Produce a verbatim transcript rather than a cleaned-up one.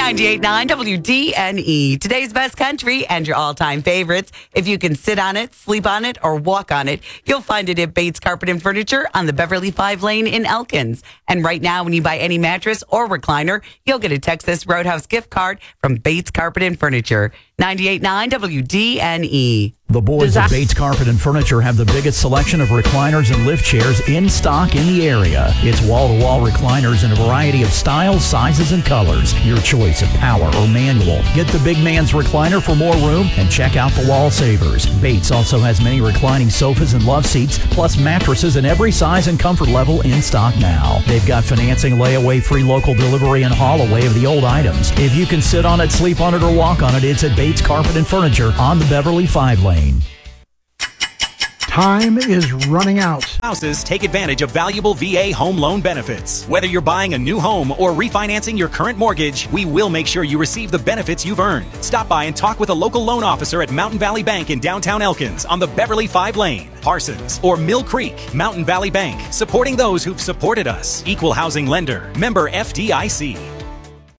ninety-eight point nine W D N E. Today's best country and your all-time favorites. If you can sit on it, sleep on it, or walk on it, you'll find it at Bates Carpet and Furniture on the Beverly Five Lane in Elkins. And right now, when you buy any mattress or recliner, you'll get a Texas Roadhouse gift card from Bates Carpet and Furniture. ninety-eight point nine W D N E. The boys at Bates Carpet and Furniture have the biggest selection of recliners and lift chairs in stock in the area. It's wall-to-wall recliners in a variety of styles, sizes, and colors. Your choice of power or manual. Get the big man's recliner for more room and check out the wall savers. Bates also has many reclining sofas and love seats, plus mattresses in every size and comfort level in stock now. They've got financing, layaway, free local delivery, and haul away of the old items. If you can sit on it, sleep on it, or walk on it, it's at Bates Carpet and Furniture on the Beverly Five Lane. Time is running out. Houses take advantage of valuable V A home loan benefits. Whether you're buying a new home or refinancing your current mortgage, we will make sure you receive the benefits you've earned. Stop by and talk with a local loan officer at Mountain Valley Bank in downtown Elkins on the Beverly Five Lane, Parsons, or Mill Creek. Mountain Valley Bank, supporting those who've supported us. Equal housing lender. Member F D I C.